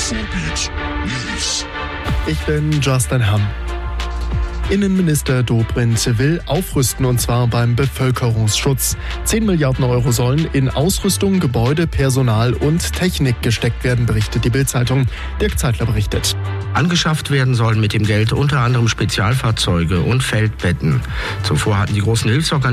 Ruhrgebiet News. Ich bin Justin Hamm. Innenminister Dobrindt will aufrüsten, und zwar beim Bevölkerungsschutz. 10 Milliarden Euro sollen in Ausrüstung, Gebäude, Personal und Technik gesteckt werden, berichtet die Bild-Zeitung. Dirk Zeitler berichtet. Angeschafft werden sollen mit dem Geld unter anderem Spezialfahrzeuge und Feldbetten. Zuvor hatten die großen Hilfsorganisationen